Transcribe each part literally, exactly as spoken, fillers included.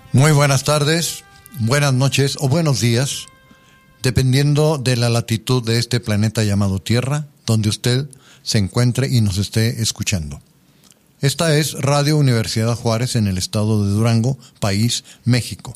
Muy buenas tardes, buenas noches o buenos días, dependiendo de la latitud de este planeta llamado Tierra, donde usted se encuentre y nos esté escuchando. Esta es Radio Universidad Juárez en el estado de Durango, país México.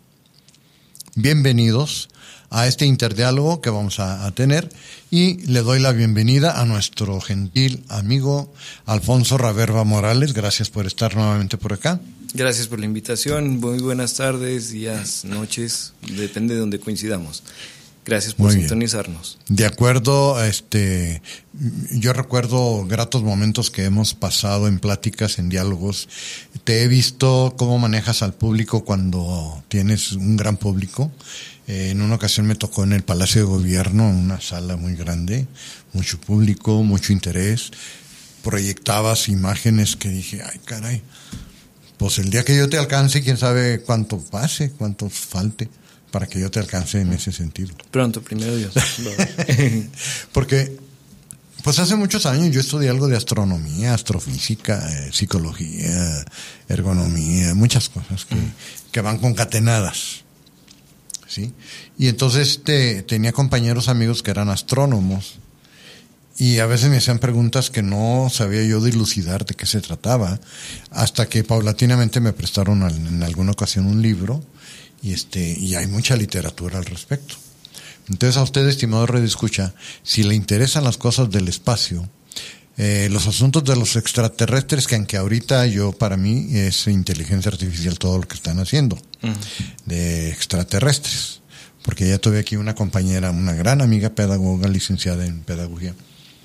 Bienvenidos a este interdiálogo que vamos a, a tener y le doy la bienvenida a nuestro gentil amigo Alfonso Raverba Morales. Gracias por estar nuevamente por acá. Gracias por la invitación. Muy buenas tardes, días, noches, depende de donde coincidamos. Gracias por sintonizarnos. De acuerdo, este, yo recuerdo gratos momentos que hemos pasado en pláticas, en diálogos. Te he visto cómo manejas al público cuando tienes un gran público. Eh, en una ocasión me tocó en el Palacio de Gobierno, una sala muy grande, mucho público, mucho interés. Proyectabas imágenes que dije, ay caray, pues el día que yo te alcance, quién sabe cuánto pase, cuánto falte para que yo te alcance en ese sentido. Pronto, primero Dios. Porque, pues hace muchos años yo estudié algo de astronomía, astrofísica, eh, psicología, ergonomía, muchas cosas que, que van concatenadas, ¿sí? Y entonces te, tenía compañeros amigos que eran astrónomos y a veces me hacían preguntas que no sabía yo dilucidar de qué se trataba, hasta que paulatinamente me prestaron en alguna ocasión un libro. Y este y hay mucha literatura al respecto. Entonces, a usted, estimado radioescucha, si le interesan las cosas del espacio, eh, los asuntos de los extraterrestres, que aunque ahorita yo, para mí, es inteligencia artificial todo lo que están haciendo, uh-huh. de extraterrestres. Porque ya tuve aquí una compañera, una gran amiga pedagoga, licenciada en pedagogía,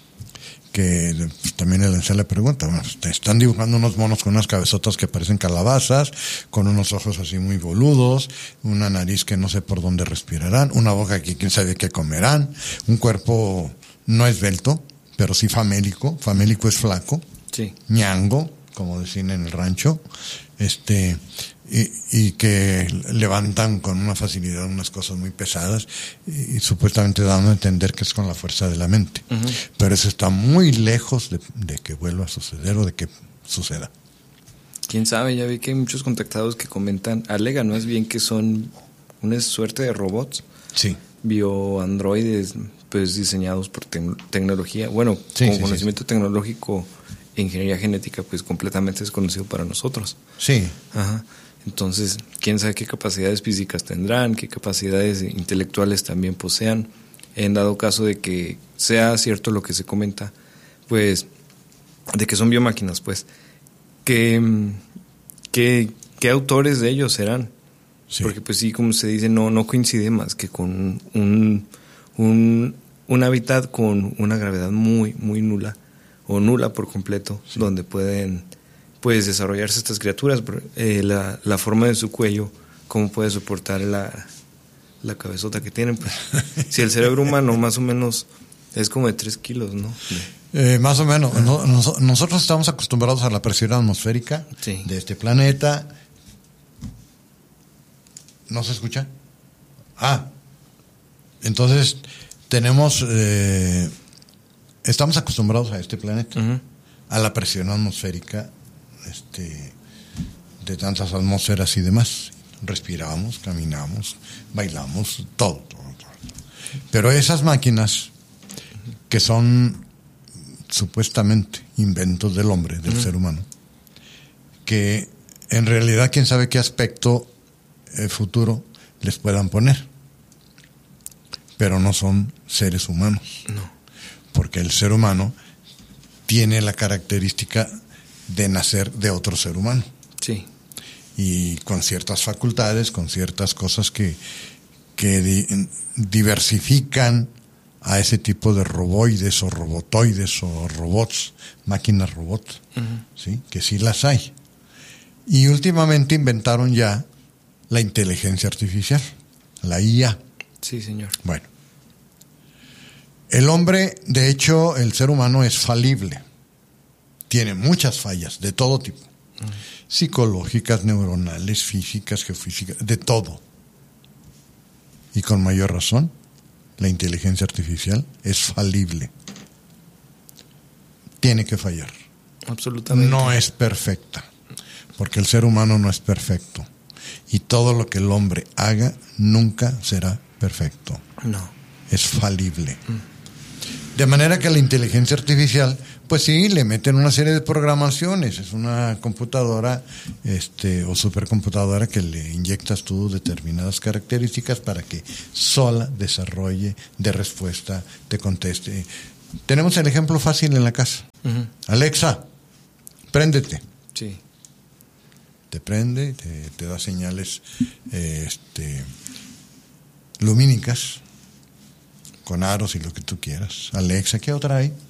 que pues, también le lancé la pregunta. Bueno, te están dibujando unos monos con unas cabezotas que parecen calabazas, con unos ojos así muy boludos, una nariz que no sé por dónde respirarán, una boca que quién sabe qué comerán, un cuerpo no esbelto, pero sí famélico. Famélico es flaco, sí. ñango, como decían en el rancho, este y, y que levantan con una facilidad unas cosas muy pesadas y, y supuestamente dando a entender que es con la fuerza de la mente. Uh-huh. Pero eso está muy lejos de, de que vuelva a suceder o de que suceda. Quién sabe, ya vi que hay muchos contactados que comentan, alegan más bien que son una suerte de robots. Sí. Bioandroides, pues diseñados por te- tecnología, bueno, sí, con sí, conocimiento sí. tecnológico e ingeniería genética, pues completamente desconocido para nosotros. Sí. Ajá. Entonces, quién sabe qué capacidades físicas tendrán, qué capacidades intelectuales también posean. En dado caso de que sea cierto lo que se comenta, pues, de que son biomáquinas, pues, ¿qué, qué, qué autores de ellos serán? Sí. Porque, pues sí, como se dice, no, no coincide más que con un, un, un hábitat con una gravedad muy, muy nula, o nula por completo, sí. donde pueden... pues desarrollarse estas criaturas, eh, la, la forma de su cuello, cómo puede soportar la, la cabezota que tienen. Pues, si el cerebro humano más o menos es como de tres kilos, ¿no? Eh, más o menos. No, nos, nosotros estamos acostumbrados a la presión atmosférica sí. de este planeta. ¿No se escucha? Ah, entonces tenemos, eh, estamos acostumbrados a este planeta, uh-huh. a la presión atmosférica Este, de tantas atmósferas y demás. Respiramos, caminamos, bailamos, todo, todo, todo. Pero esas máquinas que son supuestamente inventos del hombre, del uh-huh. ser humano, que en realidad quién sabe qué aspecto eh, futuro les puedan poner, pero no son seres humanos. No. Porque el ser humano tiene la característica de nacer de otro ser humano. Sí. Y con ciertas facultades, con ciertas cosas que, que di, diversifican a ese tipo de roboides o robotoides o robots, máquinas robots, uh-huh. ¿sí? Que sí las hay. Y últimamente inventaron ya la inteligencia artificial, la I A. Sí, señor. Bueno. El hombre, de hecho, el ser humano es falible. Tiene muchas fallas, de todo tipo. Uh-huh. Psicológicas, neuronales, físicas, geofísicas, de todo. Y con mayor razón, la inteligencia artificial es falible. Tiene que fallar. Absolutamente. No es perfecta, porque el ser humano no es perfecto. Y todo lo que el hombre haga nunca será perfecto. No. Es falible. Mm. De manera que la inteligencia artificial, pues sí, le meten una serie de programaciones. Es una computadora este, o supercomputadora que le inyectas tú determinadas características para que sola desarrolle de respuesta, te conteste. Tenemos el ejemplo fácil en la casa. Uh-huh. Alexa, préndete. Sí. Te prende, te, te da señales eh, este, lumínicas, con aros y lo que tú quieras. Alexa, ¿qué otra hay?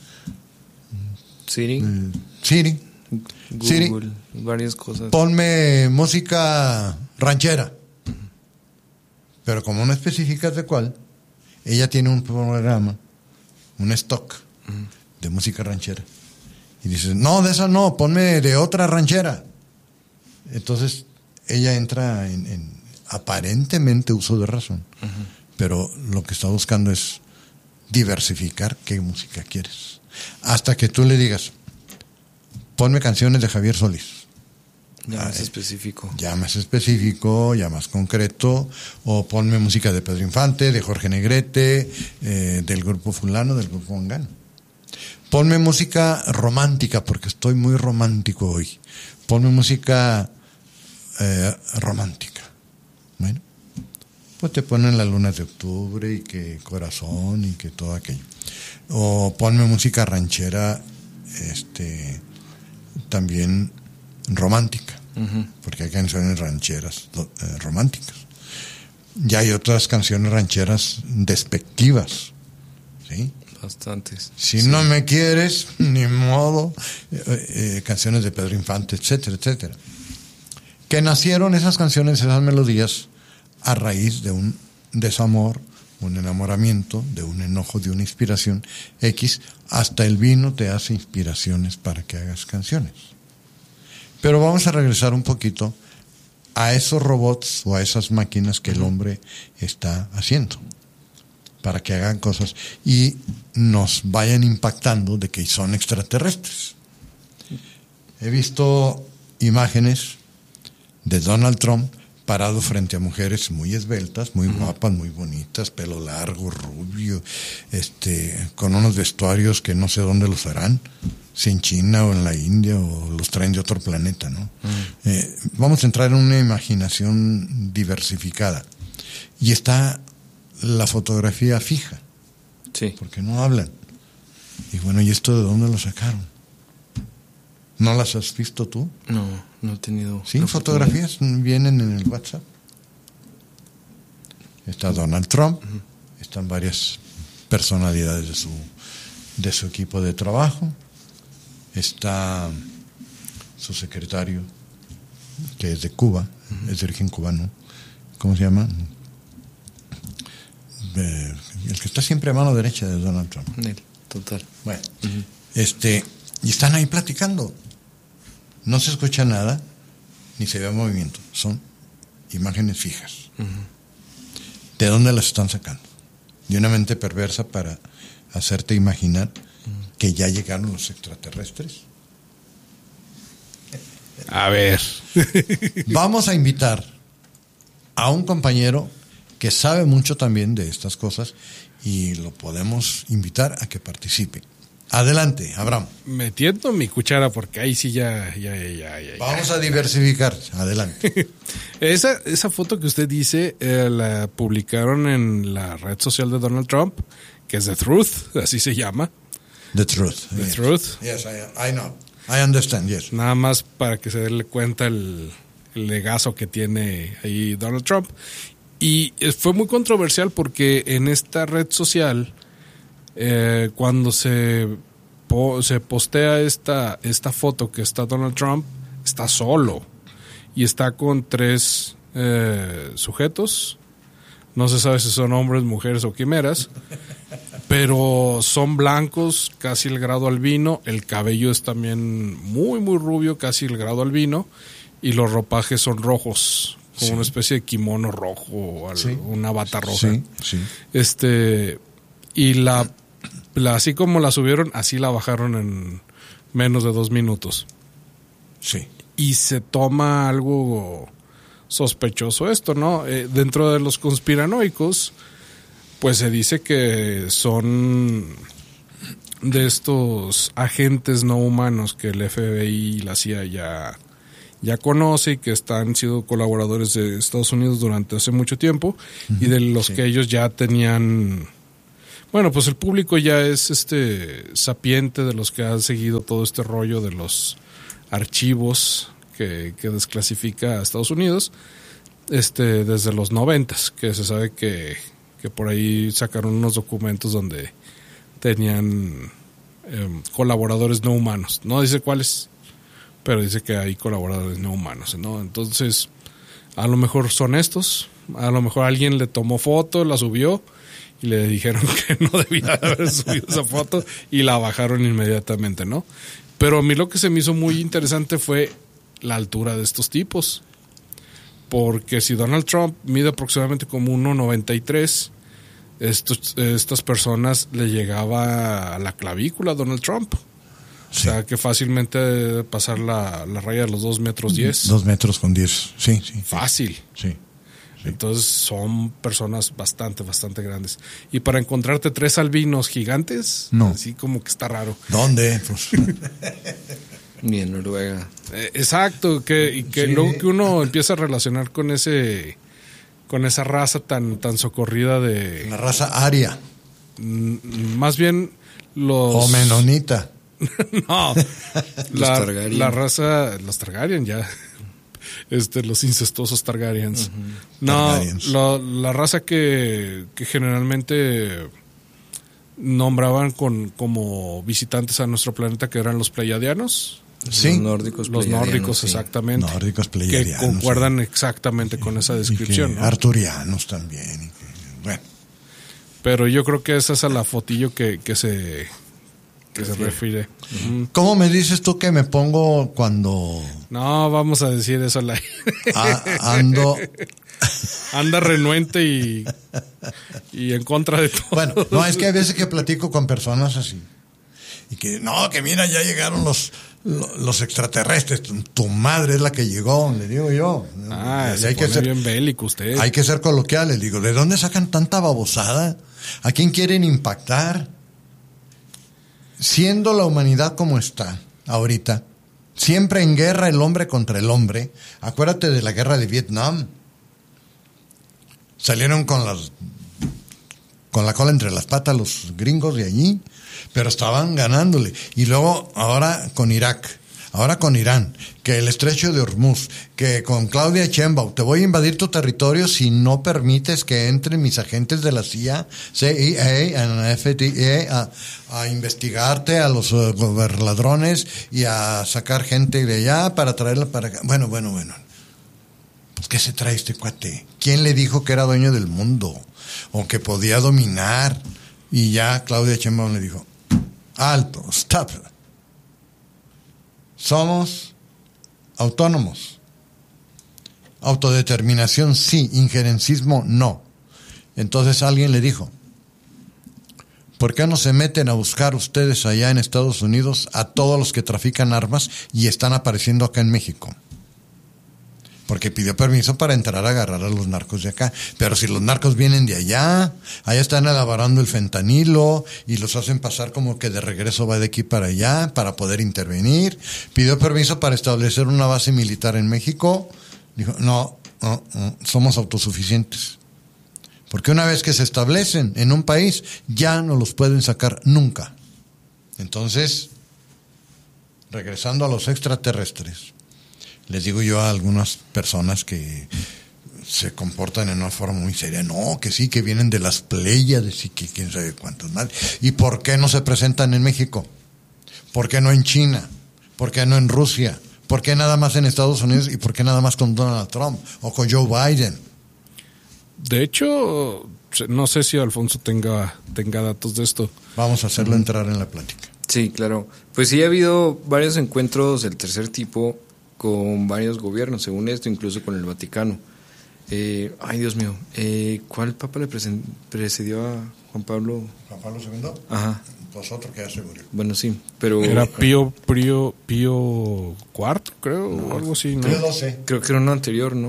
Siri. Eh, Siri. Google, Siri. Varias cosas. Ponme música ranchera. Uh-huh. Pero como no especificas de cuál, ella tiene un programa, un stock uh-huh. de música ranchera. Y dices, no, de esa no, ponme de otra ranchera. Entonces, ella entra en, en aparentemente uso de razón. Uh-huh. Pero lo que está buscando es diversificar qué música quieres. Hasta que tú le digas, ponme canciones de Javier Solís. Ya más ah, específico. Ya más específico, ya más concreto. O ponme música de Pedro Infante, de Jorge Negrete, eh, del grupo fulano, del grupo mangano. Ponme música romántica, porque estoy muy romántico hoy. Ponme música eh, romántica. Bueno, pues te ponen las lunas de octubre y que corazón y que todo aquello. O ponme música ranchera, este, también romántica, uh-huh. porque hay canciones rancheras eh, románticas. Y hay otras canciones rancheras despectivas, ¿sí? Bastantes. Si sí. no me quieres, ni modo. Eh, eh, canciones de Pedro Infante, etcétera, etcétera. Que nacieron esas canciones, esas melodías, a raíz de un desamor, un enamoramiento, de un enojo, de una inspiración X. Hasta el vino te hace inspiraciones para que hagas canciones. Pero vamos a regresar un poquito a esos robots o a esas máquinas que el hombre está haciendo para que hagan cosas y nos vayan impactando de que son extraterrestres. He visto imágenes de Donald Trump parado frente a mujeres muy esbeltas, muy guapas, muy bonitas, pelo largo, rubio, este, con unos vestuarios que no sé dónde los harán, si en China o en la India o los traen de otro planeta, ¿no? Uh-huh. Eh, vamos a entrar en una imaginación diversificada. Y está la fotografía fija, sí, porque no hablan. Y bueno, ¿y esto de dónde lo sacaron? ¿No las has visto tú? No, no he tenido. Sí, fotografías vienen en el WhatsApp. Está Donald Trump, uh-huh. están varias personalidades de su de su equipo de trabajo, está su secretario, que es de Cuba, uh-huh. es de origen cubano. ¿Cómo se llama? Eh, el que está siempre a mano derecha de Donald Trump. Él, total. Bueno, uh-huh. este, y están ahí platicando. No se escucha nada, ni se ve movimiento. Son imágenes fijas. Uh-huh. ¿De dónde las están sacando? De una mente perversa para hacerte imaginar uh-huh. que ya llegaron los extraterrestres. A ver. Vamos a invitar a un compañero que sabe mucho también de estas cosas y lo podemos invitar a que participe. Adelante, Abraham. Metiendo mi cuchara porque ahí sí ya... ya, ya, ya Vamos ya. a diversificar. Adelante. esa, esa foto que usted dice eh, la publicaron en la red social de Donald Trump, que es The Truth, así se llama. The Truth. The yes. Truth. Yes, I, I know. I understand, yes. Nada más para que se dé cuenta el, el legazo que tiene ahí Donald Trump. Y fue muy controversial porque en esta red social... Eh, cuando se, po, se postea esta, esta foto que está Donald Trump, está solo y está con tres eh, sujetos. No se sabe si son hombres, mujeres o quimeras, pero son blancos, casi el grado albino. El cabello es también muy, muy rubio, casi el grado albino. Y los ropajes son rojos, como sí. una especie de kimono rojo, sí. una bata roja. Sí, sí. Este, y la La, así como la subieron, así la bajaron en menos de dos minutos. Sí. Y se toma algo sospechoso esto, ¿no? Eh, dentro de los conspiranoicos, pues se dice que son de estos agentes no humanos que el F B I y la C I A ya, ya conoce y que están sido colaboradores de Estados Unidos durante hace mucho tiempo, uh-huh, y de los sí. que ellos ya tenían... Bueno, pues el público ya es este sapiente, de los que han seguido todo este rollo de los archivos que, que desclasifica a Estados Unidos, este, desde los noventas, que se sabe que, que por ahí sacaron unos documentos donde tenían eh, colaboradores no humanos. No dice cuáles, pero dice que hay colaboradores no humanos, ¿no? Entonces, a lo mejor son estos, a lo mejor alguien le tomó foto, la subió y le dijeron que no debía haber subido esa foto y la bajaron inmediatamente, ¿no? Pero a mí lo que se me hizo muy interesante fue la altura de estos tipos. Porque si Donald Trump mide aproximadamente como uno noventa y tres, estos, estas personas le llegaba a la clavícula a Donald Trump. Sí. O sea, que fácilmente pasar la, la raya de los dos metros diez. Dos metros con diez, sí, sí. Fácil. Sí. Sí. Entonces son personas bastante, bastante grandes. Y para encontrarte tres albinos gigantes, no. Así como que está raro. ¿Dónde? Pues... Ni en Noruega. Eh, exacto, que, y que sí. Luego que uno empieza a relacionar con ese, con esa raza tan, tan socorrida de... La raza aria. M- más bien los... O menonita. No, la, la raza, los Targaryen ya. Este, los incestuosos Targaryens. Uh-huh. No, Targaryens. La, la raza que, que generalmente nombraban con, como visitantes a nuestro planeta, que eran los pleiadianos. Sí. Los nórdicos Los nórdicos, sí. Exactamente. Nórdicos pleiadianos. Que concuerdan sí. exactamente sí. con esa Y descripción. que ¿no? Arturianos también. Y que, bueno. Pero yo creo que esa es a la fotillo que, que se... que se refiere. Uh-huh. ¿Cómo me dices tú que me pongo cuando... No, vamos a decir eso al aire. A, ando... Anda renuente y, y en contra de todo. Bueno, no, es que hay veces que platico con personas así. Y que, no, que mira, ya llegaron los, los extraterrestres. Tu madre es la que llegó, le digo yo. Ah, y se hay pone que ser bien bélico usted. Hay que ser coloquiales. Digo, ¿de dónde sacan tanta babosada? ¿A quién quieren impactar? Siendo la humanidad como está ahorita, siempre en guerra el hombre contra el hombre. Acuérdate de la guerra de Vietnam. Salieron con las con la cola entre las patas los gringos de allí, pero estaban ganándole. Y luego ahora con Irak, ahora con Irán, que el estrecho de Hormuz, que con Claudia Sheinbaum, te voy a invadir tu territorio si no permites que entren mis agentes de la C I A, C I A, F T A, a, a investigarte a los uh, goberladrones y a sacar gente de allá para traerla para acá. Bueno, bueno, bueno. Pues, ¿qué se trae este cuate? ¿Quién le dijo que era dueño del mundo? O que podía dominar. Y ya Claudia Sheinbaum le dijo, alto, stop. Somos autónomos. Autodeterminación sí, injerencismo no. Entonces alguien le dijo, ¿por qué no se meten a buscar ustedes allá en Estados Unidos a todos los que trafican armas y están apareciendo acá en México? Porque pidió permiso para entrar a agarrar a los narcos de acá. Pero si los narcos vienen de allá, allá están elaborando el fentanilo y los hacen pasar como que de regreso va de aquí para allá para poder intervenir. Pidió permiso para establecer una base militar en México. Dijo, no, no, no, somos autosuficientes. Porque una vez que se establecen en un país, ya no los pueden sacar nunca. Entonces, regresando a los extraterrestres, les digo yo a algunas personas que se comportan en una forma muy seria, no, que sí, que vienen de las Pléyades y que quién sabe cuántos más. ¿Y por qué no se presentan en México? ¿Por qué no en China? ¿Por qué no en Rusia? ¿Por qué nada más en Estados Unidos? ¿Y por qué nada más con Donald Trump o con Joe Biden? De hecho, no sé si Alfonso tenga, tenga datos de esto. Vamos a hacerlo uh-huh. entrar en la plática. Sí, claro. Pues sí ha habido varios encuentros del tercer tipo con varios gobiernos, según esto, incluso con el Vaticano. Eh, ay, Dios mío, eh, ¿cuál papa le presen- precedió a Juan Pablo? ¿Juan Pablo segundo? Ajá. Pues otro que ya se murió. Bueno, sí, pero... Era Pío, Pío, Pío cuarto, creo, no, o algo así, ¿no? Pío doce. Creo que era uno anterior, ¿no?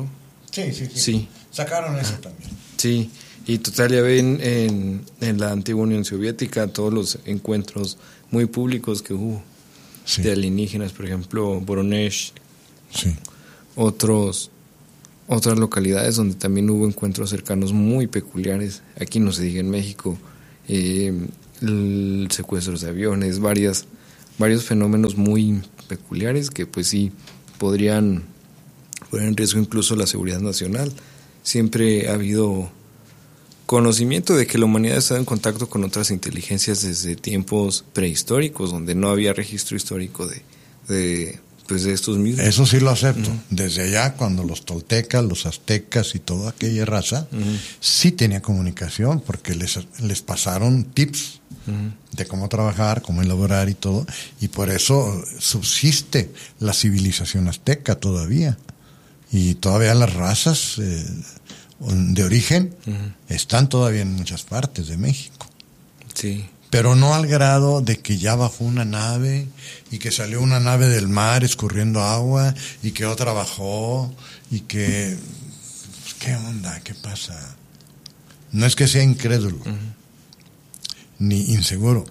Sí, sí, sí. Sí. Sacaron eso también. Sí, y total, ya ven en, en la antigua Unión Soviética todos los encuentros muy públicos que hubo Sí. de alienígenas, por ejemplo, Voronezh, Sí. otros, otras localidades donde también hubo encuentros cercanos muy peculiares. Aquí no se diga en México, eh, el secuestros de aviones, varias, varios fenómenos muy peculiares que pues sí podrían poner en riesgo incluso la seguridad nacional. Siempre ha habido conocimiento de que la humanidad ha estado en contacto con otras inteligencias desde tiempos prehistóricos, donde no había registro histórico de, de, pues de estos mismos. Eso sí lo acepto. Uh-huh. Desde allá, cuando los toltecas, los aztecas y toda aquella raza, uh-huh. sí tenía comunicación, porque les, les pasaron tips uh-huh. de cómo trabajar, cómo elaborar y todo, y por eso subsiste la civilización azteca todavía. Y todavía las razas eh, de origen uh-huh. están todavía en muchas partes de México. Sí. Pero no al grado de que ya bajó una nave y que salió una nave del mar escurriendo agua y que otra bajó y que... ¿Qué onda? ¿Qué pasa? No es que sea incrédulo uh-huh. ni inseguro.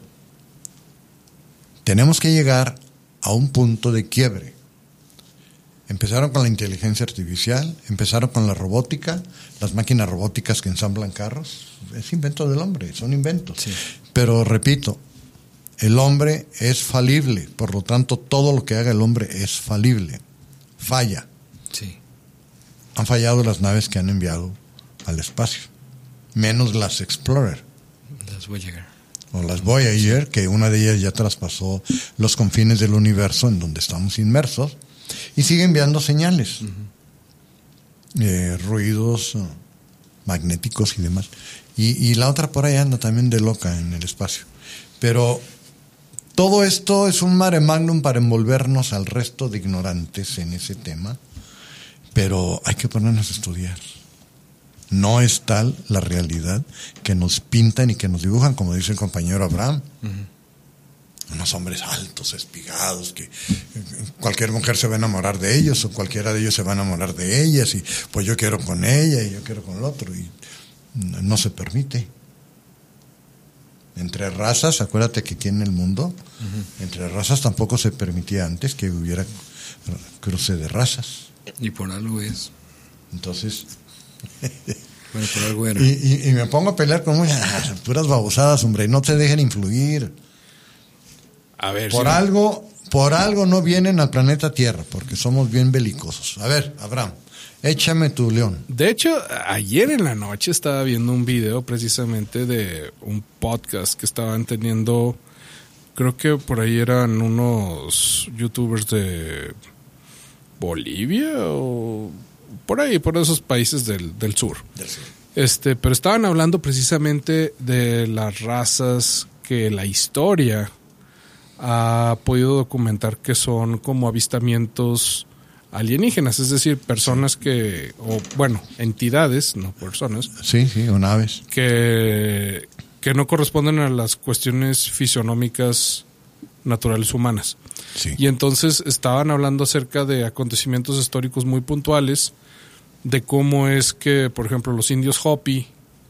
Tenemos que llegar a un punto de quiebre. Empezaron con la inteligencia artificial, empezaron con la robótica, las máquinas robóticas que ensamblan carros. Es invento del hombre, son inventos. Sí. Pero repito, el hombre es falible, por lo tanto todo lo que haga el hombre es falible, falla. Sí. Han fallado las naves que han enviado al espacio, menos las Explorer. Las Voyager. O las Voyager, que una de ellas ya traspasó los confines del universo en donde estamos inmersos. Y sigue enviando señales, uh-huh. eh, ruidos uh, magnéticos y demás. Y, y la otra por ahí anda también de loca en el espacio. Pero todo esto es un mare magnum para envolvernos al resto de ignorantes en ese tema. Pero hay que ponernos a estudiar. No es tal la realidad que nos pintan y que nos dibujan, como dice el compañero Abraham. Uh-huh. Unos hombres altos, espigados, que cualquier mujer se va a enamorar de ellos o cualquiera de ellos se va a enamorar de ellas y pues yo quiero con ella y yo quiero con el otro y no se permite. Entre razas, acuérdate que aquí en el mundo, uh-huh. entre razas tampoco se permitía antes que hubiera cruce de razas. Y por algo es. Entonces... bueno, por algo era. Y, y, y me pongo a pelear con muchas puras babosadas, hombre, no te dejen influir. A ver, por sí. algo, por algo no vienen al planeta Tierra, porque somos bien belicosos. A ver, Abraham, échame tu león. De hecho, ayer en la noche estaba viendo un video precisamente de un podcast que estaban teniendo, creo que por ahí eran unos youtubers de Bolivia o por ahí, por esos países del, del sur. Del sur. Este, pero estaban hablando precisamente de las razas que la historia ha podido documentar que son como avistamientos alienígenas, es decir, personas que, o bueno, entidades, no personas. Sí, sí, o naves. Que, que no corresponden a las cuestiones fisionómicas naturales humanas. Sí. Y entonces estaban hablando acerca de acontecimientos históricos muy puntuales, de cómo es que, por ejemplo, los indios Hopi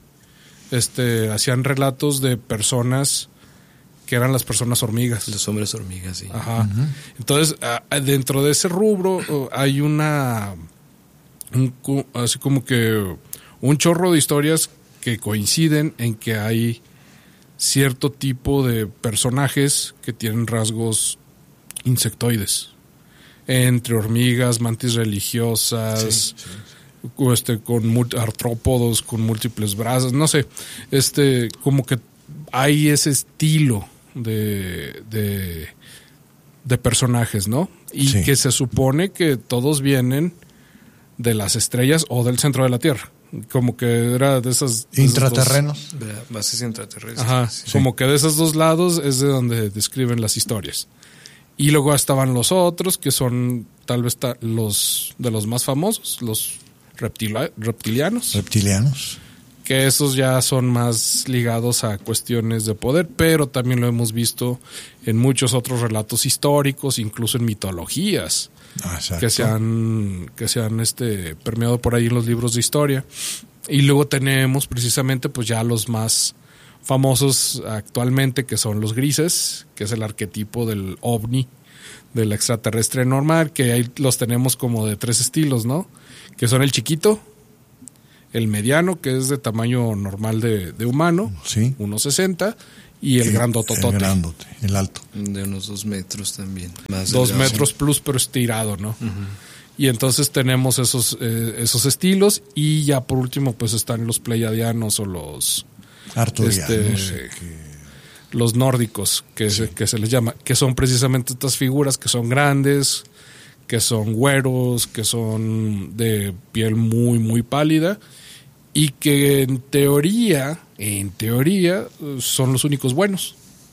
este, hacían relatos de personas que eran las personas hormigas. Los hombres hormigas, sí. Ajá. Uh-huh. Entonces, uh, dentro de ese rubro uh, hay una... Un, así como que un chorro de historias que coinciden en que hay cierto tipo de personajes que tienen rasgos insectoides. Entre hormigas, mantis religiosas, sí, sí, sí. Este, con artrópodos, con múltiples brazos, no sé. Este, como que hay ese estilo de, de, de personajes, ¿no? Y sí. que se supone que todos vienen de las estrellas o del centro de la Tierra. Como que era de esas... De intraterrenos. Dos, bases intraterrestres. Ajá, sí. Como que de esos dos lados es de donde describen las historias. Y luego estaban los otros, que son tal vez ta, los de los más famosos, los reptila, reptilianos. Reptilianos. que esos ya son más ligados a cuestiones de poder, pero también lo hemos visto en muchos otros relatos históricos, incluso en mitologías. Exacto. que se han que se han este permeado por ahí en los libros de historia. Y luego tenemos precisamente pues ya los más famosos actualmente, que son los grises, que es el arquetipo del ovni, del extraterrestre normal, que ahí los tenemos como de tres estilos, ¿no? Que son el chiquito, el mediano, que es de tamaño normal de, de humano, sí, uno sesenta, y el, el grandototote. El grandote, el alto. De unos dos metros también. Más dos delgado, metros sí. plus, pero estirado, ¿no? Uh-huh. Y entonces tenemos esos, eh, esos estilos, y ya por último pues están los pleiadianos o los... Arturianos. Este, que... Los nórdicos, que, sí. se, que se les llama, que son precisamente estas figuras que son grandes, que son güeros, que son de piel muy, muy pálida, y que en teoría, en teoría, son los únicos buenos.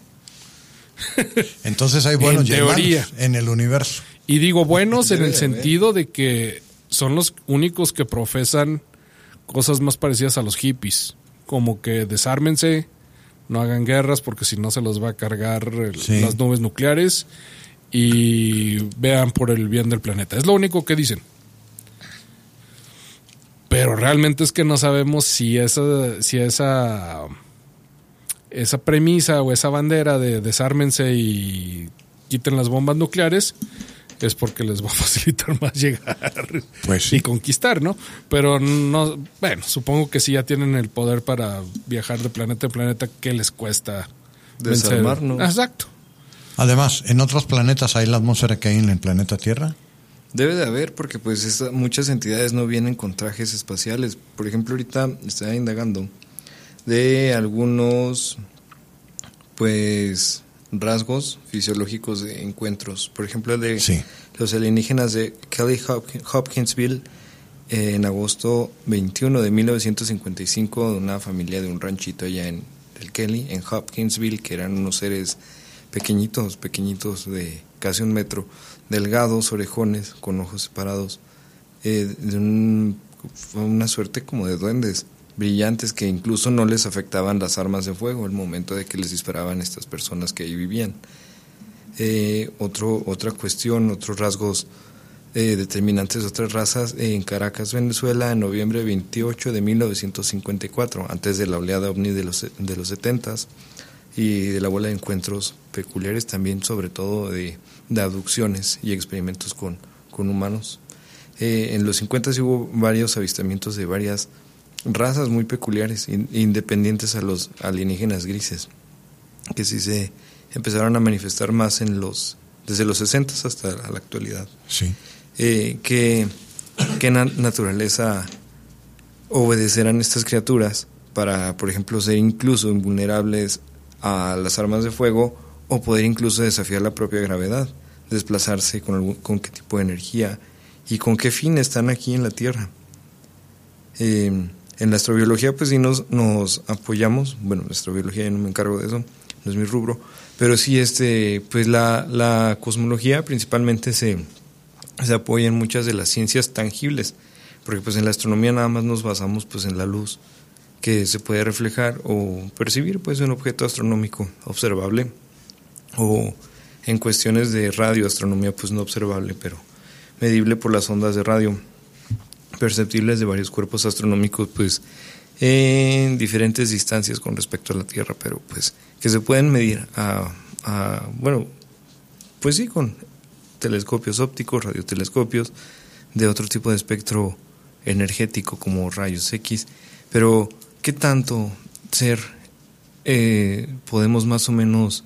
Entonces hay buenos en teoría en el universo. Y digo buenos en el sentido de que son los únicos que profesan cosas más parecidas a los hippies, como que desármense, no hagan guerras porque si no se los va a cargar el, sí. las nubes nucleares, y vean por el bien del planeta. Es lo único que dicen. Pero realmente es que no sabemos si esa, si esa, esa premisa o esa bandera de desármense y quiten las bombas nucleares es porque les va a facilitar más llegar pues sí. y conquistar, ¿no? Pero no, bueno, supongo que si ya tienen el poder para viajar de planeta en planeta, ¿qué les cuesta desarmar, vencer? ¿no? Exacto. Además, ¿en otros planetas hay la atmósfera que hay en el planeta Tierra? Debe de haber, porque pues esta, muchas entidades no vienen con trajes espaciales. Por ejemplo, ahorita estaba indagando de algunos pues rasgos fisiológicos de encuentros. Por ejemplo, el de sí. los alienígenas de Kelly Hopkinsville eh, en agosto veintiuno de mil novecientos cincuenta y cinco, de una familia de un ranchito allá en el Kelly, en Hopkinsville, que eran unos seres pequeñitos, pequeñitos de casi un metro, delgados, orejones, con ojos separados, eh, de un, una suerte como de duendes brillantes que incluso no les afectaban las armas de fuego al momento de que les disparaban estas personas que ahí vivían. Eh, otro, otra cuestión, otros rasgos eh, determinantes de otras razas eh, en Caracas, Venezuela, en noviembre veintiocho de mil novecientos cincuenta y cuatro, antes de la oleada ovni de los, de los setentas y de la bola de encuentros peculiares también, sobre todo de, de abducciones y experimentos con, con humanos. Eh, en los cincuenta hubo varios avistamientos de varias razas muy peculiares, in, independientes a los alienígenas grises, que sí se empezaron a manifestar más en los desde los sesenta hasta la actualidad. Sí. Eh, que, que na- naturaleza obedecerán estas criaturas para, por ejemplo, ser incluso invulnerables a las armas de fuego, o poder incluso desafiar la propia gravedad, desplazarse con, algún, con qué tipo de energía y con qué fin están aquí en la Tierra. Eh, en la astrobiología pues sí nos, nos apoyamos, bueno, la astrobiología yo no me encargo de eso, no es mi rubro, pero sí este, pues la, la cosmología principalmente se, se apoya en muchas de las ciencias tangibles, porque pues en la astronomía nada más nos basamos pues en la luz que se puede reflejar o percibir pues un objeto astronómico observable, o en cuestiones de radioastronomía pues no observable pero medible por las ondas de radio perceptibles de varios cuerpos astronómicos pues en diferentes distancias con respecto a la Tierra, pero pues que se pueden medir a, a bueno pues sí con telescopios ópticos, radiotelescopios de otro tipo de espectro energético como rayos X, pero ¿qué tanto ser eh, podemos más o menos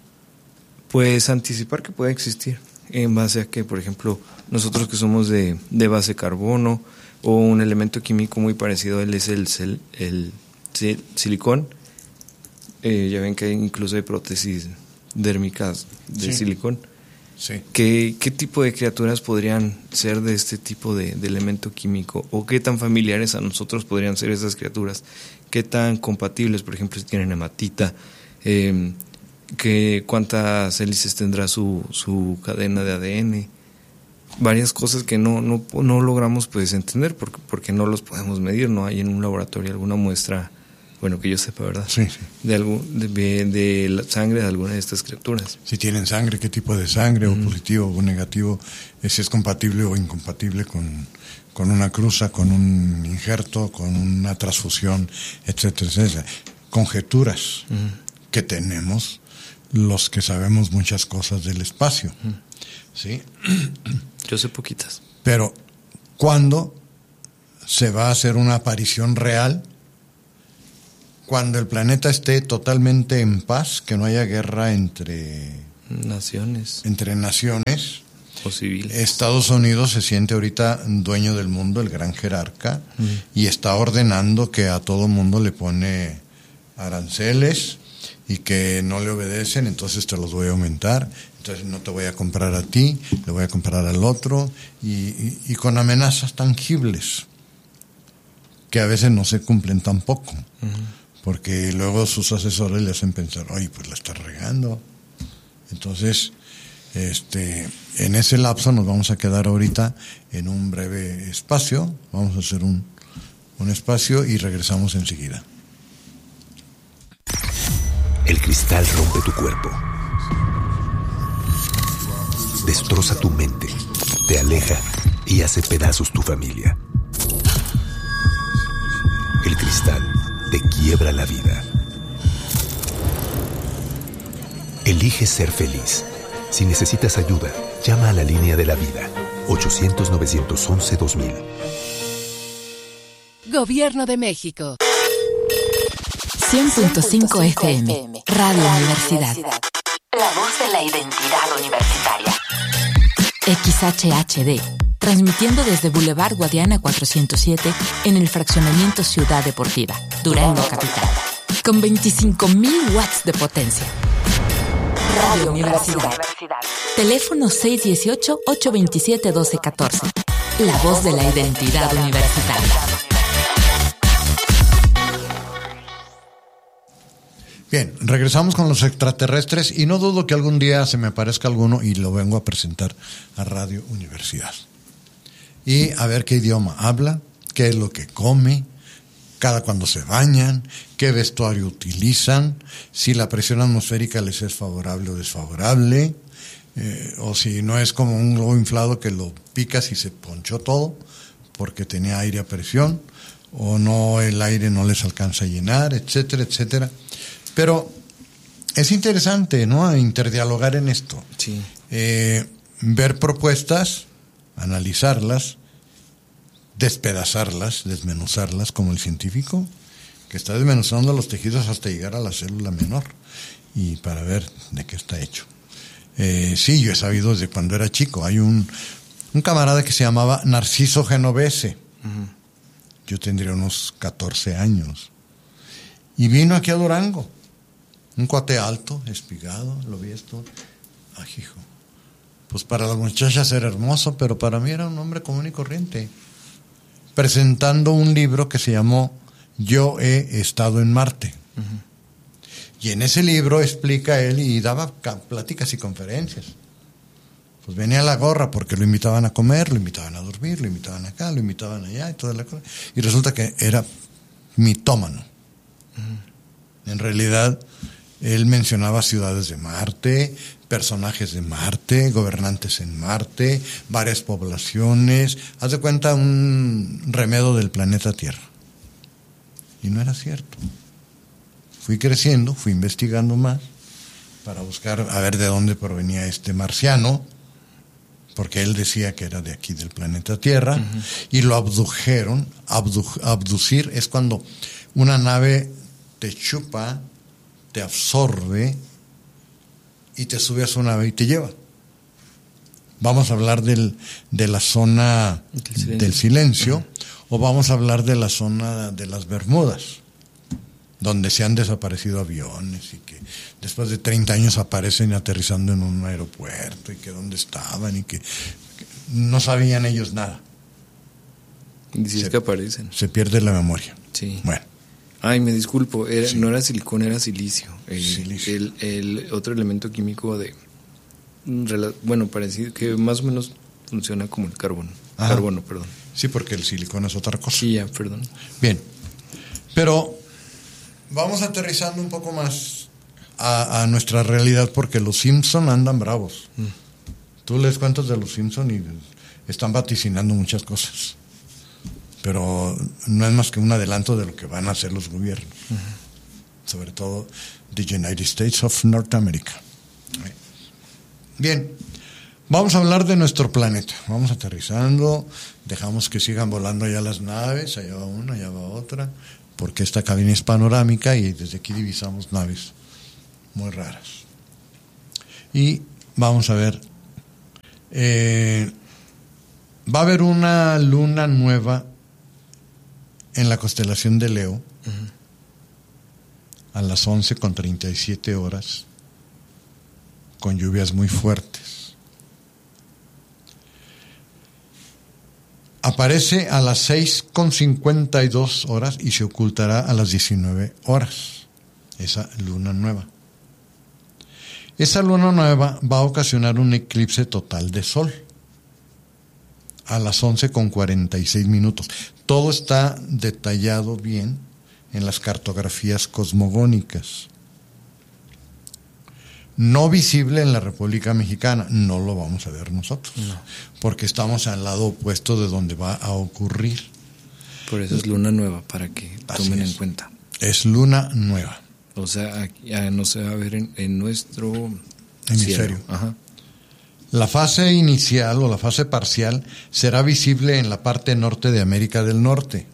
pues anticipar que puede existir? En base a que, por ejemplo, nosotros que somos de, de base carbono, o un elemento químico muy parecido a él es el, el, el, el silicón. Eh, ya ven que hay incluso hay prótesis dérmicas de sí. silicón. Sí. ¿Qué, ¿Qué tipo de criaturas podrían ser de este tipo de, de elemento químico? ¿O qué tan familiares a nosotros podrían ser esas criaturas? ¿Qué tan compatibles, por ejemplo, si tienen hematita? Eh, que ¿Cuántas hélices tendrá su, su cadena de A D N? varias cosas que no, no, no logramos pues entender porque, porque no los podemos medir, no hay en un laboratorio alguna muestra, bueno, que yo sepa, ¿verdad? Sí, sí. De, algo, de, de la sangre de alguna de estas criaturas. Si tienen sangre, qué tipo de sangre, mm. o positivo o negativo, si es compatible o incompatible con, con una cruza, con un injerto, con una transfusión, etcétera, etcétera. Conjeturas mm. que tenemos los que sabemos muchas cosas del espacio, mm. ¿sí? Yo sé poquitas. Pero, ¿cuándo se va a hacer una aparición real? Cuando el planeta esté totalmente en paz, que no haya guerra entre naciones, entre naciones o civiles. Estados Unidos se siente ahorita dueño del mundo, el gran jerarca, mm. y está ordenando que a todo mundo le pone aranceles y que no le obedecen, entonces te los voy a aumentar, entonces no te voy a comprar a ti, le voy a comprar al otro, y, y, y con amenazas tangibles que a veces no se cumplen tampoco. Mm. Porque luego sus asesores le hacen pensar, oye, pues la está regando. Entonces, este, en ese lapso nos vamos a quedar ahorita en un breve espacio. Vamos a hacer un, un espacio y regresamos enseguida. El cristal rompe tu cuerpo. Destroza tu mente, te aleja y hace pedazos tu familia. El cristal te quiebra la vida. Elige ser feliz. Si necesitas ayuda, llama a la línea de la vida. ochocientos, novecientos once, dos mil. Gobierno de México. cien punto cinco F M. Radio Universidad. La voz de la identidad universitaria. X H H D. Transmitiendo desde Boulevard Guadiana cuatrocientos siete en el fraccionamiento Ciudad Deportiva, Durango Capital, con veinticinco mil watts de potencia. Radio Universidad. Teléfono seis uno ocho, ocho dos siete, uno dos uno cuatro. La voz de la identidad universitaria. Bien, regresamos con los extraterrestres y no dudo que algún día se me aparezca alguno y lo vengo a presentar a Radio Universidad. Y a ver qué idioma habla, qué es lo que come, cada cuando se bañan, qué vestuario utilizan, si la presión atmosférica les es favorable o desfavorable, eh, o si no es como un globo inflado que lo picas y se ponchó todo porque tenía aire a presión, o no, el aire no les alcanza a llenar, etcétera, etcétera. Pero es interesante, ¿no?, interdialogar en esto. Sí. Eh, ver propuestas, analizarlas, despedazarlas, desmenuzarlas, como el científico que está desmenuzando los tejidos hasta llegar a la célula menor y para ver de qué está hecho. Eh, sí, yo he sabido desde cuando era chico. Hay un, un camarada que se llamaba Narciso Genovese. Uh-huh. Yo tendría unos catorce años. Y vino aquí a Durango. Un cuate alto, espigado, lo vi esto. Ay, hijo. Pues para las muchachas era hermoso, pero para mí era un hombre común y corriente. Presentando un libro que se llamó Yo he estado en Marte. Uh-huh. Y en ese libro explica él y daba pláticas y conferencias. Pues venía a la gorra porque lo invitaban a comer, lo invitaban a dormir, lo invitaban acá, lo invitaban allá y toda la cosa. Y resulta que era mitómano. Uh-huh. En realidad, él mencionaba ciudades de Marte, personajes de Marte, gobernantes en Marte, varias poblaciones. Haz de cuenta un remedo del planeta Tierra. Y no era cierto. Fui creciendo, fui investigando más para buscar a ver de dónde provenía este marciano, porque él decía que era de aquí del planeta Tierra, uh-huh. y lo abdujeron. Abdu- abducir es cuando una nave te chupa, te absorbe y te sube a su nave y te lleva. Vamos a hablar del, de la zona del silencio, del silencio uh-huh. o vamos a hablar de la zona de las Bermudas, donde se han desaparecido aviones y que después de treinta años aparecen aterrizando en un aeropuerto y que dónde estaban y que, que no sabían ellos nada. Y si es que aparecen. Se pierde la memoria. Sí. Bueno. Ay, me disculpo, era, sí. no era silicón, era silicio. El, silicio. El, el otro elemento químico de, bueno, parecido, que más o menos funciona como el carbono. Ajá. Carbono, perdón. Sí, porque el silicona es otra cosa. Sí, ya, perdón. Bien, pero vamos aterrizando un poco más a, a nuestra realidad, porque los Simpson andan bravos. Mm. Tú lees cuentos de los Simpson y están vaticinando muchas cosas, pero no es más que un adelanto de lo que van a hacer los gobiernos, uh-huh. sobre todo the United States of North America. Bien, vamos a hablar de nuestro planeta. Vamos aterrizando, dejamos que sigan volando ya las naves, allá va una, allá va otra, porque esta cabina es panorámica y desde aquí divisamos naves muy raras. Y vamos a ver, eh, va a haber una luna nueva en la constelación de Leo, uh-huh. a las once con treinta y siete horas, con lluvias muy fuertes. Aparece a las seis con cincuenta y dos horas y se ocultará a las diecinueve horas, esa luna nueva. Esa luna nueva va a ocasionar un eclipse total de sol a las once con cuarenta y seis minutos. Todo está detallado bien en las cartografías cosmogónicas. No visible en la República Mexicana, no lo vamos a ver nosotros, no. porque estamos al lado opuesto de donde va a ocurrir. Por eso es luna nueva, para que tomen en cuenta. Es luna nueva. O sea, ya no se va a ver en, en nuestro hemisferio. Ajá. La fase inicial o la fase parcial será visible en la parte norte de América del Norte,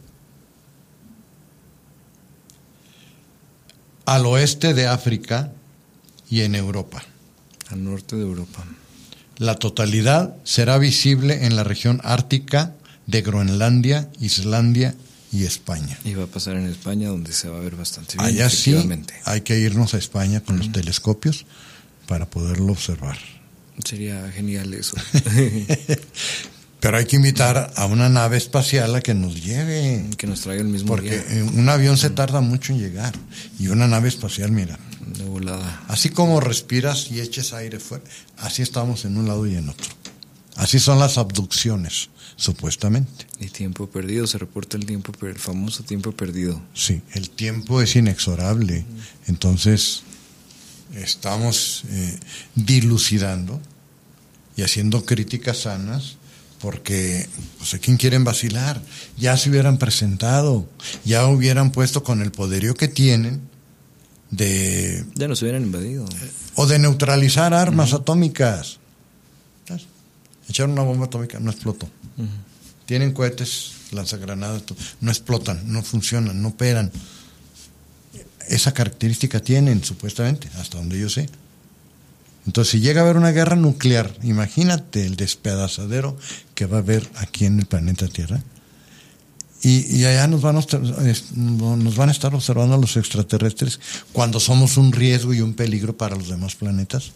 al oeste de África y en Europa. Al norte de Europa. La totalidad será visible en la región ártica de Groenlandia, Islandia y España. Y va a pasar en España, donde se va a ver bastante bien. Allá sí hay que irnos a España con uh-huh. los telescopios para poderlo observar. Sería genial eso. Pero hay que invitar a una nave espacial a que nos lleve. Que nos traiga el mismo Porque día. un avión se tarda mucho en llegar. Y una nave espacial, mira. De volada. Así como respiras y eches aire fuera, así estamos en un lado y en otro. Así son las abducciones, supuestamente. Y tiempo perdido, se reporta el tiempo, el famoso tiempo perdido. Sí, el tiempo es inexorable. Entonces, estamos eh, dilucidando y haciendo críticas sanas, porque pues, ¿a quién quieren vacilar? Ya se hubieran presentado, ya hubieran puesto con el poderío que tienen de... Ya nos hubieran invadido. O de neutralizar armas uh-huh. atómicas. Echar una bomba atómica, no explotó. Uh-huh. Tienen cohetes, lanzagranadas, no explotan, no funcionan, no operan. Esa característica tienen, supuestamente, hasta donde yo sé. Entonces, si llega a haber una guerra nuclear, imagínate el despedazadero que va a haber aquí en el planeta Tierra. Y, y allá nos van, a, nos van a estar observando los extraterrestres cuando somos un riesgo y un peligro para los demás planetas.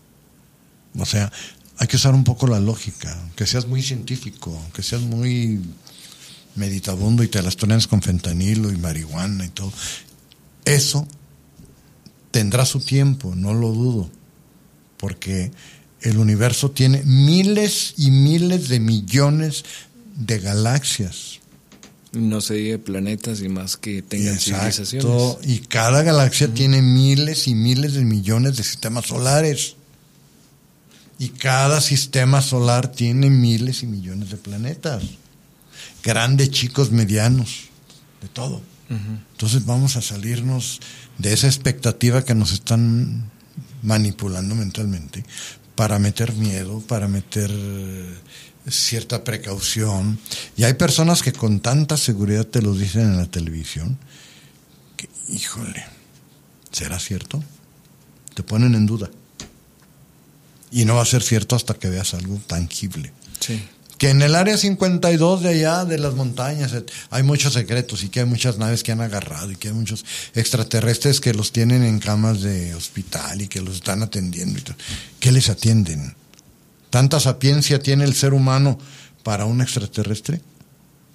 O sea, hay que usar un poco la lógica, aunque seas muy científico, aunque seas muy meditabundo y te las tones con fentanilo y marihuana y todo. Eso tendrá su tiempo, no lo dudo, porque el universo tiene miles y miles de millones de galaxias. No se diga planetas y más que tengan Exacto, civilizaciones. Y cada galaxia uh-huh. tiene miles y miles de millones de sistemas solares. Y cada sistema solar tiene miles y millones de planetas. Grandes, chicos, medianos, de todo. Uh-huh. Entonces vamos a salirnos de esa expectativa que nos están manipulando mentalmente para meter miedo, para meter cierta precaución. Y hay personas que con tanta seguridad te lo dicen en la televisión que, híjole, ¿será cierto? Te ponen en duda. Y no va a ser cierto hasta que veas algo tangible. Sí. Que en el área cincuenta y dos de allá, de las montañas, hay muchos secretos y que hay muchas naves que han agarrado y que hay muchos extraterrestres que los tienen en camas de hospital y que los están atendiendo. ¿Qué les atienden? ¿Tanta sapiencia tiene el ser humano para un extraterrestre?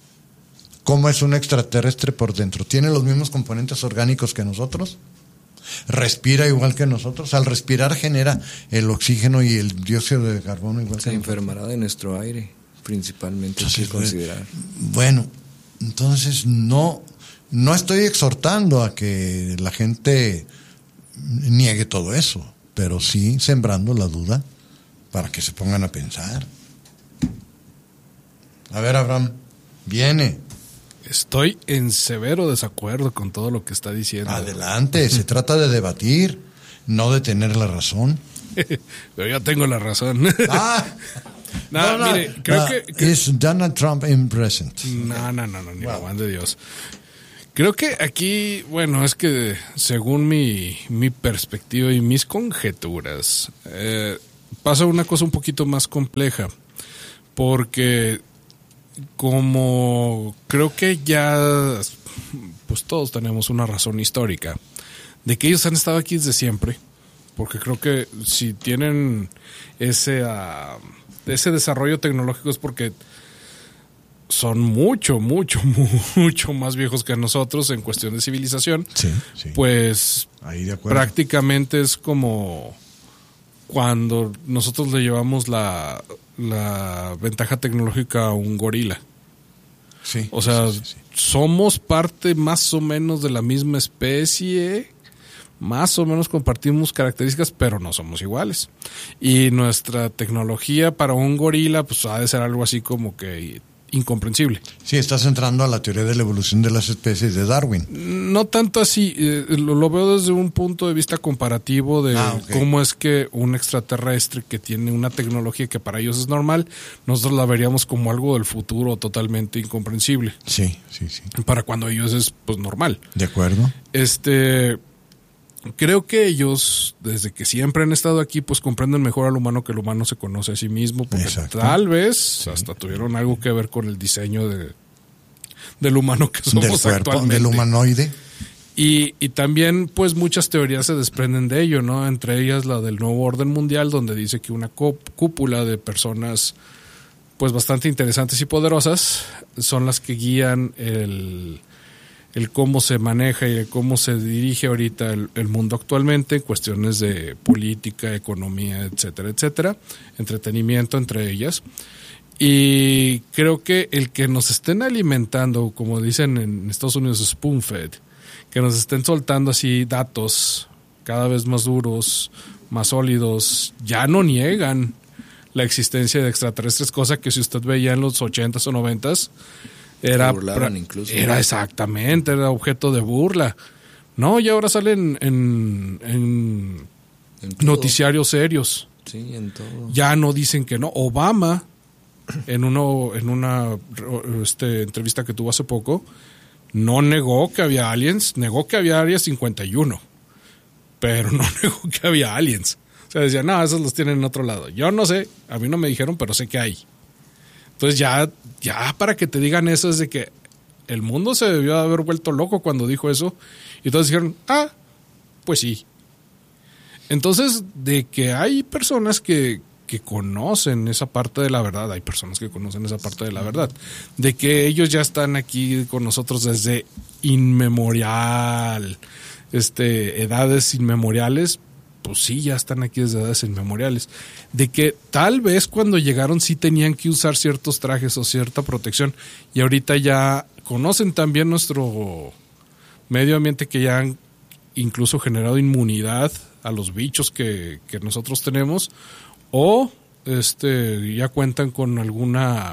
¿Cómo es un extraterrestre por dentro? ¿Tiene los mismos componentes orgánicos que nosotros? respira igual que nosotros. Al respirar genera el oxígeno y el dióxido de carbono igual Se que enfermará de nuestro aire, principalmente, hay que considerar. Bueno, entonces no, no estoy exhortando a que la gente niegue todo eso, pero sí sembrando la duda para que se pongan a pensar. A ver, Abraham, viene. Estoy en severo desacuerdo con todo lo que está diciendo. Adelante, se trata de debatir, no de tener la razón. Pero yo tengo la razón. Ah, no, no, no, mire, creo no, que... que es Donald Trump in present. no, no, no, no, ni Wow. la van de Dios. Creo que aquí, bueno, es que según mi, mi perspectiva y mis conjeturas, eh, pasa una cosa un poquito más compleja. Porque como creo que ya, pues todos tenemos una razón histórica de que ellos han estado aquí desde siempre, porque creo que si tienen ese, uh, ese desarrollo tecnológico es porque son mucho, mucho, mucho más viejos que nosotros en cuestión de civilización. Sí, sí. Pues Ahí de acuerdo. prácticamente es como cuando nosotros le llevamos la, la ventaja tecnológica a un gorila. Sí, O sea, sí, sí, sí. somos parte más o menos de la misma especie, más o menos compartimos características, pero no somos iguales. Y nuestra tecnología para un gorila, pues ha de ser algo así como que incomprensible. Sí, estás entrando a la teoría de la evolución de las especies de Darwin. No tanto así, eh, lo, lo veo desde un punto de vista comparativo de Ah, ok. cómo es que un extraterrestre que tiene una tecnología que para ellos es normal, nosotros la veríamos como algo del futuro totalmente incomprensible. Sí, sí, sí. Para cuando ellos es pues normal. De acuerdo. Este, creo que ellos, desde que siempre han estado aquí, pues comprenden mejor al humano que el humano se conoce a sí mismo, porque Exacto. tal vez hasta tuvieron algo que ver con el diseño de del humano que Del somos cuerpo, actualmente. del humanoide. Y, y también, pues, muchas teorías se desprenden de ello, ¿no? Entre ellas la del nuevo orden mundial, donde dice que una cúpula de personas, pues, bastante interesantes y poderosas son las que guían el, el cómo se maneja y el cómo se dirige ahorita el, el mundo actualmente en cuestiones de política, economía, etcétera, etcétera, entretenimiento entre ellas. Y creo que el que nos estén alimentando, como dicen en Estados Unidos, spoon-fed, que nos estén soltando así datos cada vez más duros, más sólidos, ya no niegan la existencia de extraterrestres, cosa que si usted veía en los ochentas o noventas, era, Se burlaban incluso. era exactamente, era objeto de burla. No, y ahora salen en, en En todo. noticiarios serios. Sí, en todo. Ya no dicen que no. Obama, en uno, en una este, entrevista que tuvo hace poco, no negó que había aliens, negó que había Área cincuenta y uno, pero no negó que había aliens. O sea, decía, no, esos los tienen en otro lado. Yo no sé, a mí no me dijeron, pero sé que hay. Entonces ya, ya para que te digan eso es de que el mundo se debió de haber vuelto loco cuando dijo eso. Y todos dijeron, ah, pues sí. Entonces, de que hay personas que, que conocen esa parte de la verdad, hay personas que conocen esa parte de la verdad, de que ellos ya están aquí con nosotros desde inmemorial, este, edades inmemoriales, pues sí, ya están aquí desde edades inmemoriales, de que tal vez cuando llegaron sí tenían que usar ciertos trajes o cierta protección, y ahorita ya conocen también nuestro medio ambiente, que ya han incluso generado inmunidad a los bichos que, que nosotros tenemos, o este ya cuentan con alguna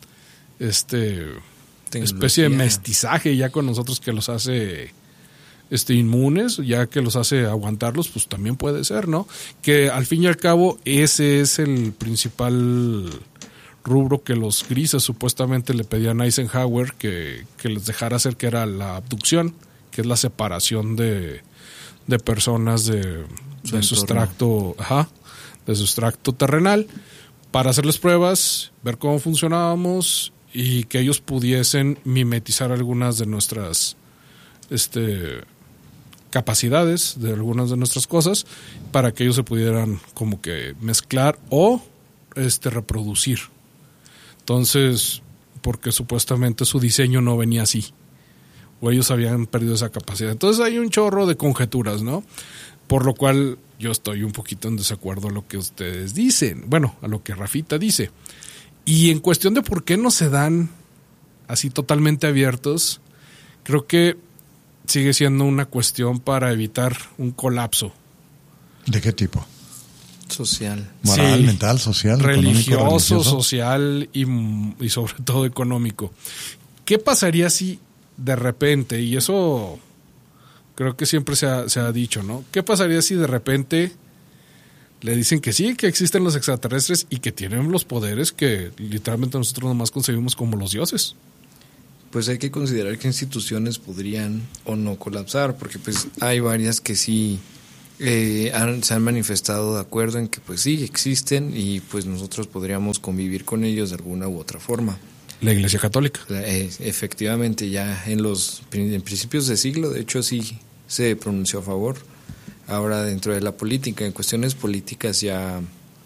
este especie de mestizaje ya con nosotros que los hace este inmunes, ya que los hace aguantarlos, pues también puede ser, ¿no? Que al fin y al cabo ese es el principal rubro que los grises supuestamente le pedían a Eisenhower que, que les dejara hacer, que era la abducción, que es la separación de, de personas de, Su de su entorno. extracto, ajá, de su extracto terrenal, para hacerles pruebas, ver cómo funcionábamos y que ellos pudiesen mimetizar algunas de nuestras este capacidades, de algunas de nuestras cosas, para que ellos se pudieran como que mezclar o este reproducir. Entonces, porque supuestamente su diseño no venía así. o ellos habían perdido esa capacidad. Entonces hay un chorro de conjeturas, ¿no? Por lo cual yo estoy un poquito en desacuerdo a lo que ustedes dicen, bueno, a lo que Rafita dice. Y en cuestión de por qué no se dan así totalmente abiertos, creo que sigue siendo una cuestión para evitar un colapso. ¿De qué tipo? Social. Moral, Sí. mental, social, Religioso, económico, religioso. social y, y sobre todo económico. ¿Qué pasaría si de repente, y eso creo que siempre se ha, se ha dicho, ¿no? ¿Qué pasaría si de repente le dicen que sí, que existen los extraterrestres y que tienen los poderes que literalmente nosotros nomás concebimos como los dioses? Pues hay que considerar que instituciones podrían o no colapsar, porque pues hay varias que sí eh, han, se han manifestado de acuerdo en que pues sí existen y pues nosotros podríamos convivir con ellos de alguna u otra forma. La Iglesia Católica. Eh, efectivamente, ya en los en principios de siglo, de hecho sí se pronunció a favor. Ahora dentro de la política, en cuestiones políticas ya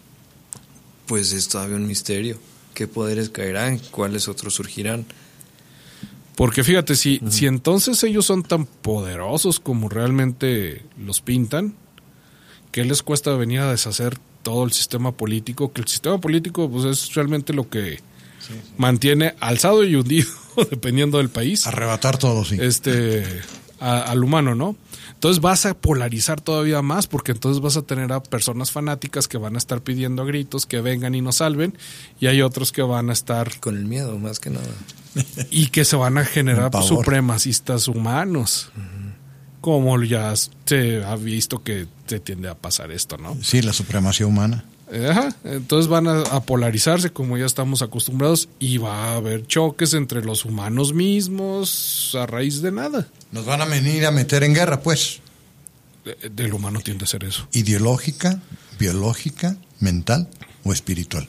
pues es todavía un misterio. ¿Qué poderes caerán? ¿Cuáles otros surgirán? Porque fíjate, si, uh-huh. si entonces ellos son tan poderosos como realmente los pintan, ¿qué les cuesta venir a deshacer todo el sistema político? Que el sistema político pues es realmente lo que sí, sí. mantiene alzado y hundido, dependiendo del país. Arrebatar todo, sí. Este, a, al humano, ¿no? Entonces vas a polarizar todavía más, porque entonces vas a tener a personas fanáticas que van a estar pidiendo a gritos que vengan y nos salven, y hay otros que van a estar... Con el miedo, más que nada. Y que se van a generar supremacistas humanos. Uh-huh. Como ya se ha visto que se tiende a pasar esto, ¿no? Sí, la supremacía humana. Ajá. Entonces van a, a polarizarse como ya estamos acostumbrados y va a haber choques entre los humanos mismos a raíz de nada. Nos van a venir a meter en guerra, pues. Del humano tiende a ser eso. Ideológica, biológica, mental o espiritual.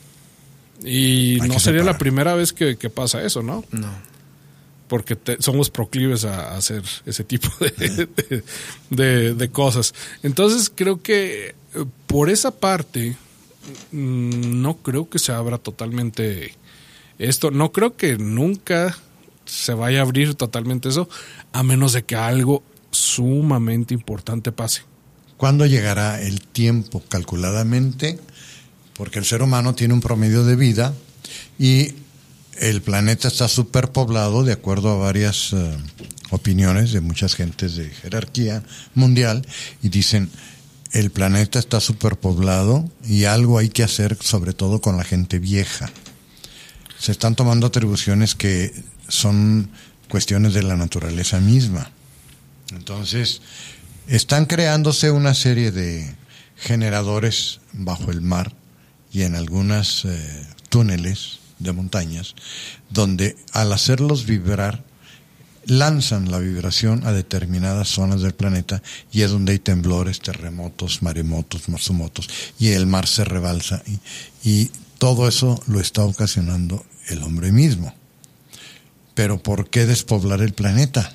Y Hay no que sería separar. la primera vez que, que pasa eso, ¿no? No. Porque te, somos proclives a, a hacer ese tipo de, de, de, de cosas. Entonces creo que por esa parte no creo que se abra totalmente esto. No creo que nunca se vaya a abrir totalmente eso, a menos de que algo sumamente importante pase. ¿Cuándo llegará el tiempo calculadamente? Porque el ser humano tiene un promedio de vida y el planeta está superpoblado, de acuerdo a varias uh, opiniones de muchas gentes de jerarquía mundial, y dicen, el planeta está superpoblado y algo hay que hacer, sobre todo con la gente vieja. Se están tomando atribuciones que son cuestiones de la naturaleza misma. Entonces, están creándose una serie de generadores bajo el mar y en algunas eh, túneles de montañas, donde al hacerlos vibrar, lanzan la vibración a determinadas zonas del planeta y es donde hay temblores, terremotos, maremotos, matsumotos, y el mar se rebalsa y, y todo eso lo está ocasionando el hombre mismo. Pero ¿por qué despoblar el planeta?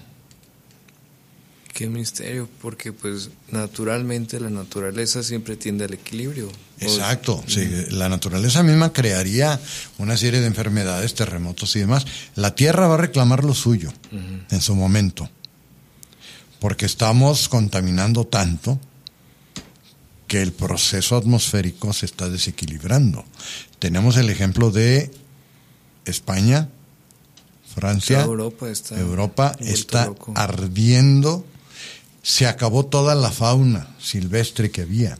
Qué misterio, porque pues naturalmente la naturaleza siempre tiende al equilibrio. Exacto, o, sí, la naturaleza misma crearía una serie de enfermedades, terremotos y demás. La Tierra va a reclamar lo suyo uh-huh. en su momento, porque estamos contaminando tanto que el proceso atmosférico se está desequilibrando. Tenemos el ejemplo de España, Francia, Europa está, Europa está ardiendo. Se acabó toda la fauna silvestre que había.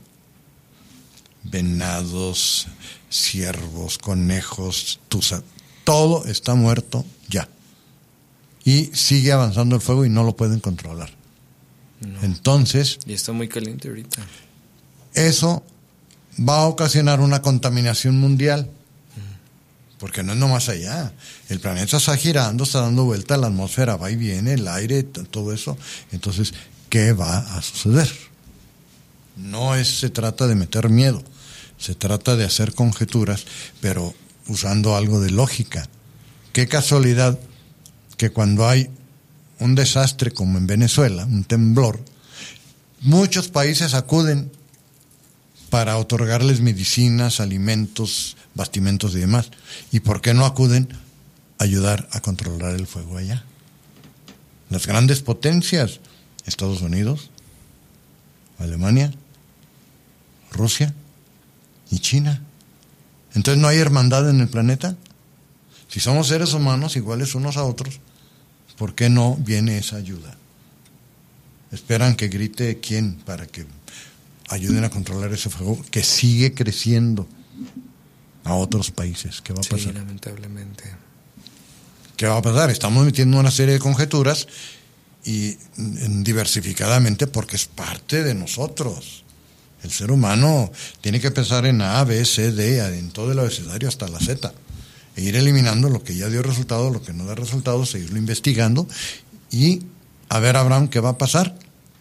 Venados, ciervos, conejos, tusa, todo está muerto ya. Y sigue avanzando el fuego y no lo pueden controlar. No. Entonces... Y está muy caliente ahorita. Eso va a ocasionar una contaminación mundial. Porque no es nomás allá. El planeta está girando, está dando vuelta, la atmósfera va y viene, el aire, todo eso. Entonces, ¿qué va a suceder? No es, se trata de meter miedo, se trata de hacer conjeturas, pero usando algo de lógica. Qué casualidad que cuando hay un desastre como en Venezuela, un temblor, muchos países acuden para otorgarles medicinas, alimentos, bastimentos y demás. ¿Y por qué no acuden a ayudar a controlar el fuego allá? Las grandes potencias, Estados Unidos, Alemania, Rusia y China. Entonces no hay hermandad en el planeta. Si somos seres humanos iguales unos a otros, ¿por qué no viene esa ayuda? Esperan que grite quién para que ayuden a controlar ese fuego que sigue creciendo a otros países. ¿Qué va a pasar? Sí, lamentablemente. ¿Qué va a pasar? Estamos metiendo una serie de conjeturas y diversificadamente porque es parte de nosotros. El ser humano tiene que pensar en A, B, C, D, en todo el abecedario hasta la Z, e ir eliminando lo que ya dio resultado, lo que no da resultado, seguirlo investigando y a ver, Abraham, ¿qué va a pasar?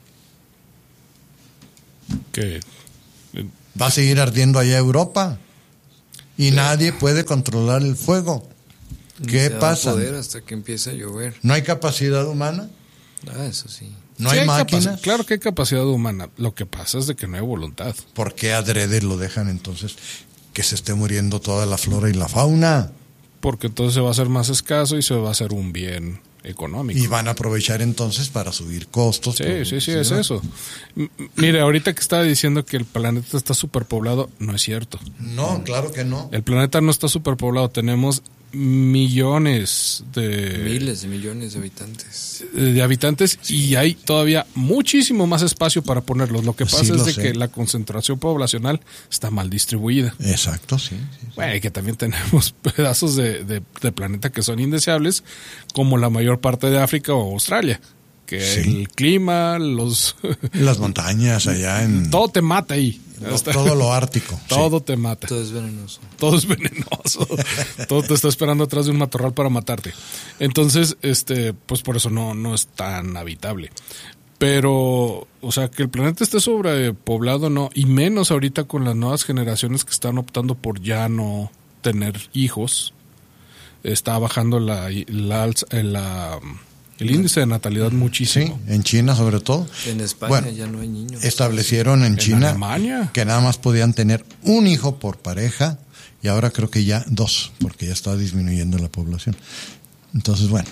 Que va a seguir ardiendo allá Europa y sí. Nadie puede controlar el fuego. ¿Qué se pasa? Va a poder hasta que empiece a llover. ¿No hay capacidad humana? Ah, eso sí. ¿No sí hay, hay máquinas? Capac- claro que hay capacidad humana. Lo que pasa es de que no hay voluntad. ¿Por qué adrede lo dejan entonces que se esté muriendo toda la flora y la fauna? Porque entonces se va a hacer más escaso y se va a hacer un bien económico. Y van a aprovechar entonces para subir costos. Sí, sí, sí, es eso. M- mire, ahorita que estaba diciendo que el planeta está superpoblado, no es cierto. No, claro que no. El planeta no está superpoblado. Tenemos millones de miles de millones de habitantes de habitantes y hay todavía muchísimo más espacio para ponerlos. Lo que pasa Sí, es lo de sé. que la concentración poblacional está mal distribuida. Exacto, sí. sí, sí. Bueno, y que también tenemos pedazos de, de, de planeta que son indeseables, como la mayor parte de África o Australia, que Sí. el clima, los Las montañas allá en todo te mata ahí. lo- Hasta- todo lo ártico. todo te mata. todo es venenoso. Todo es venenoso. Todo te está esperando atrás de un matorral para matarte. Entonces, este, pues por eso no, no es tan habitable. Pero, o sea, que el planeta esté sobrepoblado, no. Y menos ahorita con las nuevas generaciones que están optando por ya no tener hijos. Está bajando la, la, alza- la el índice de natalidad Sí, muchísimo. en China sobre todo. En España Bueno, ya no hay niños. Establecieron en En China Alemania. que nada más podían tener un hijo por pareja y ahora creo que ya dos, porque ya está disminuyendo la población. Entonces, bueno,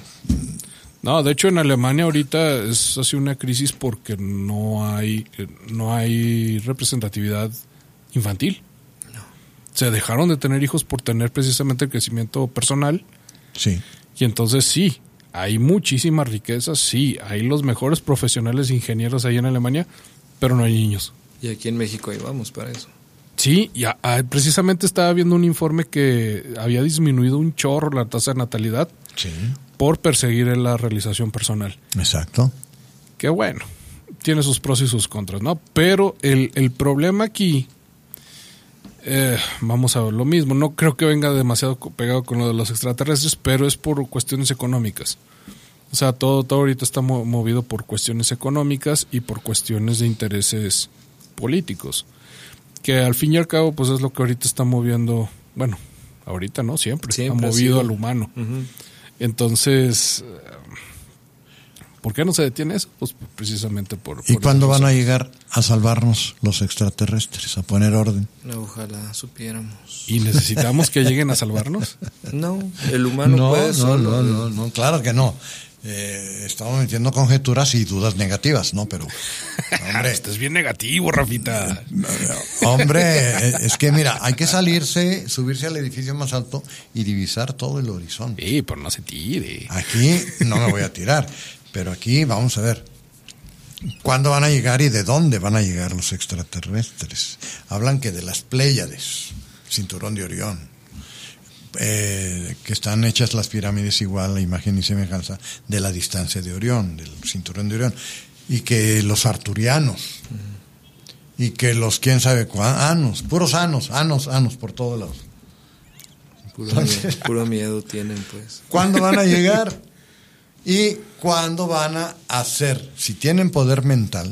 No, de hecho en Alemania ahorita es así una crisis porque no hay eh, no hay representatividad infantil. Se dejaron de tener hijos por tener precisamente el crecimiento personal sí. y entonces sí, hay muchísima riqueza, sí, hay los mejores profesionales ingenieros ahí en Alemania, pero no hay niños. Y aquí en México ahí vamos para eso. Sí, y a- a- precisamente estaba viendo un informe que había disminuido un chorro la tasa de natalidad Sí. por perseguir la realización personal. Exacto. Que bueno, tiene sus pros y sus contras, ¿no? Pero el, el problema aquí, eh, vamos a ver lo mismo, no creo que venga demasiado co- pegado con lo de los extraterrestres, pero es por cuestiones económicas. O sea, todo, todo ahorita está mo- movido por cuestiones económicas y por cuestiones de intereses políticos. Que al fin y al cabo, pues es lo que ahorita está moviendo, bueno, ahorita no, siempre, Siempre ha ha movido sido. al humano. Ujú. Entonces, eh, ¿por qué no se detiene eso? Pues precisamente por... ¿Y por cuándo esas van a razones. llegar a salvarnos los extraterrestres, a poner orden? Ojalá supiéramos. ¿Y necesitamos que lleguen a salvarnos? No, el humano puede solo. no, no, no, claro que no. Eh, estamos metiendo conjeturas y dudas negativas, ¿no? Pero, hombre, Estás bien negativo, Rafita. hombre, eh, es que mira, hay que salirse, subirse al edificio más alto y divisar todo el horizonte. Sí, pero no se tire. Aquí no me voy a tirar, pero aquí vamos a ver. ¿Cuándo van a llegar y de dónde van a llegar los extraterrestres? Hablan que de las Pléyades, cinturón de Orión, eh, que están hechas las pirámides igual a imagen y semejanza de la distancia de Orión, del cinturón de Orión, y que los arturianos, y que los quién sabe cuántos, anos, puros anos, anos, anos por todos lados. Puro, miedo, puro miedo tienen, pues. ¿Cuándo van a llegar? ¿Y cuándo van a hacer? Si tienen poder mental,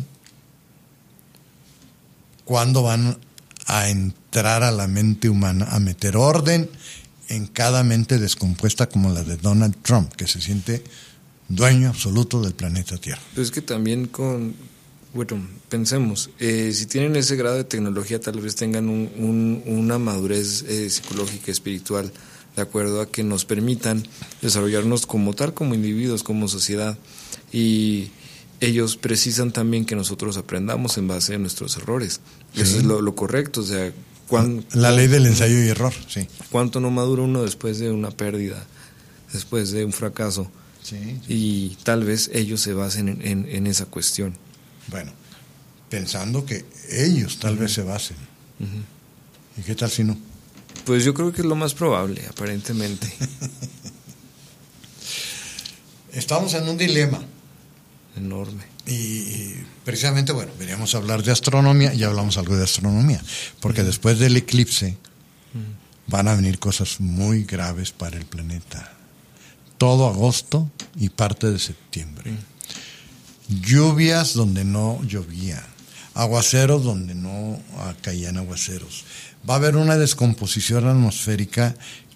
¿cuándo van a entrar a la mente humana, a meter orden en cada mente descompuesta como la de Donald Trump, que se siente dueño absoluto del planeta Tierra? Pero es que también con, bueno, pensemos, eh, si tienen ese grado de tecnología, tal vez tengan un, un, una madurez eh, psicológica, espiritual, de acuerdo a que nos permitan desarrollarnos como tal, como individuos, como sociedad. Y ellos precisan también que nosotros aprendamos en base a nuestros errores. Sí. Eso es lo, lo correcto. O sea, ¿cuán, la ley del ensayo y error, sí. ¿Cuánto no madura uno después de una pérdida, después de un fracaso? Sí, sí. Y tal vez ellos se basen en, en, en esa cuestión. Bueno, pensando que ellos tal uh-huh. vez se basen. Uh-huh. ¿Y qué tal si no? Pues yo creo que es lo más probable, aparentemente. Estamos en un dilema enorme. Y precisamente, bueno, veníamos a hablar de astronomía, ya hablamos algo de astronomía, porque uh-huh. después del eclipse uh-huh. van a venir cosas muy graves para el planeta. Todo agosto y parte de septiembre. Uh-huh. Lluvias donde no llovía, aguaceros donde no caían aguaceros. Va a haber una descomposición atmosférica